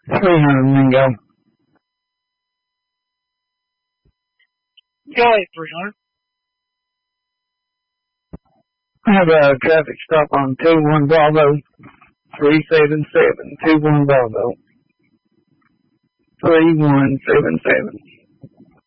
300 Mingo. Go ahead, 300. I have a traffic stop on 21 Bravo, 377, 21 Bravo, 3177.